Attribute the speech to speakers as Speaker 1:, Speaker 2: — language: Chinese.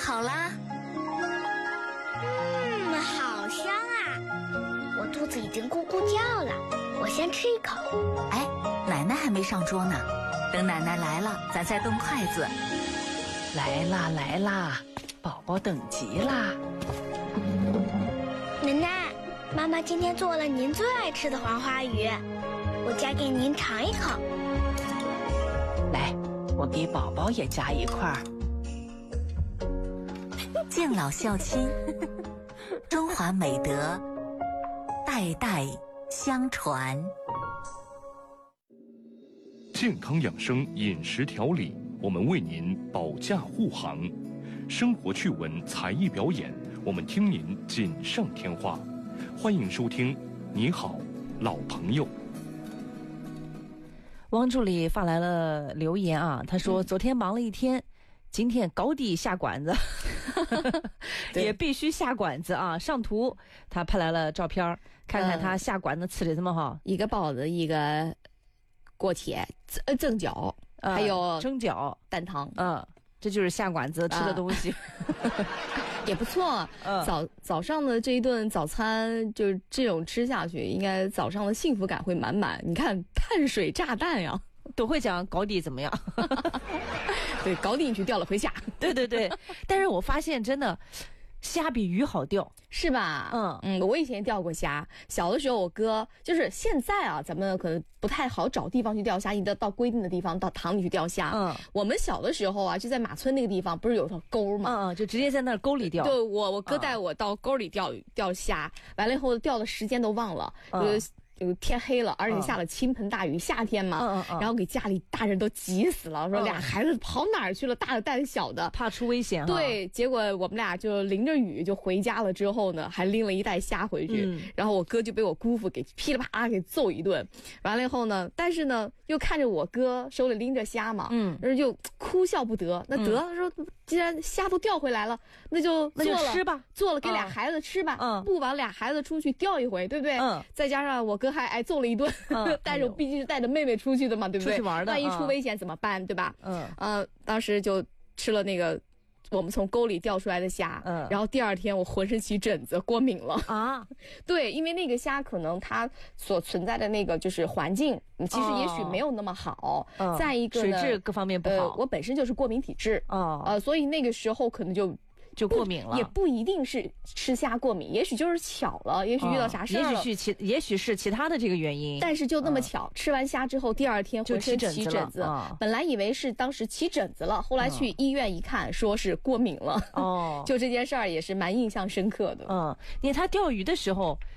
Speaker 1: 好啦。
Speaker 2: 好香啊！我肚子已经咕咕叫了，我先吃一口。
Speaker 1: 哎，奶奶还没上桌呢，等奶奶来了，咱再动筷子。
Speaker 3: 来啦来啦，宝宝等急啦。
Speaker 2: 奶奶，妈妈今天做了您最爱吃的黄花鱼，我夹给您尝一口。
Speaker 3: 来，我给宝宝也夹一块。
Speaker 1: 敬老孝亲，中华美德代代相传。
Speaker 4: 健康养生饮食调理，我们为您保驾护航；生活趣闻才艺表演，我们听您锦上添花。欢迎收听《你好，老朋友》。
Speaker 3: 汪助理发来了留言啊，他说昨天忙了一天，今天高低下馆子也必须下馆子啊！上图他拍来了照片，看看他下馆子吃的怎么好，
Speaker 5: 一个包子，一个锅贴，蒸饺，还有
Speaker 3: 蒸饺、
Speaker 5: 蛋汤，
Speaker 3: 这就是下馆子吃的东西。
Speaker 5: 也不错。早上的这一顿早餐，就是这种吃下去，应该早上的幸福感会满满。你看，碳水炸弹呀，
Speaker 3: 都会讲高低怎么样。
Speaker 5: 对，高低你去钓了回家。
Speaker 3: 对对对，但是我发现真的虾比鱼好钓，
Speaker 5: 是吧？我以前钓过虾，小的时候我哥就是现在啊，咱们可能不太好找地方去钓虾，一定要到规定的地方到塘里去钓虾。我们小的时候啊，就在马村那个地方，不是有条沟吗？
Speaker 3: 就直接在那儿沟里钓。
Speaker 5: 对，我哥带我到沟里钓虾，完了以后钓的时间都忘了。天黑了，而且下了倾盆大雨，夏天嘛，然后给家里大人都急死了，说俩孩子跑哪儿去了，大的带着小的，
Speaker 3: 怕出危险。
Speaker 5: 对，结果我们俩就淋着雨就回家了，之后呢，还拎了一袋虾回去，然后我哥就被我姑父给噼里啪啦给揍一顿，完了以后呢，但是呢，又看着我哥手里拎着虾嘛，然后就哭笑不得。那他说既然虾都钓回来了，那就
Speaker 3: 吃吧，
Speaker 5: 做了给俩孩子吃吧，不往俩孩子出去钓一回，对不对？再加上我哥还挨揍了一顿，但是我毕竟是带着妹妹出去的嘛，对不对？
Speaker 3: 出去玩的，
Speaker 5: 万一出危险怎么办，对吧？当时就吃了那个我们从沟里钓出来的虾，然后第二天我浑身起疹子，过敏了啊。对，因为那个虾可能它所存在的那个就是环境，其实也许没有那么好。再一个呢，
Speaker 3: 水质各方面不好。
Speaker 5: 我本身就是过敏体质所以那个时候可能就过敏了，也不一定是吃虾过敏，也许就是巧了，也许遇到啥事儿了，
Speaker 3: 也许是其他的这个原因。
Speaker 5: 但是就那么巧，吃完虾之后第二天浑身起疹子，本来以为是当时起疹子了，后来去医院一看，说是过敏了。就这件事儿也是蛮印象深刻的。
Speaker 3: 因为他钓鱼的时候